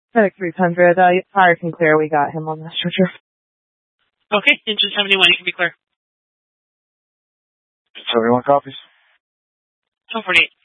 Medic 300, fire can clear. We got him on the stretcher. Okay, engine 71, you can be clear. 71 copies. 1248.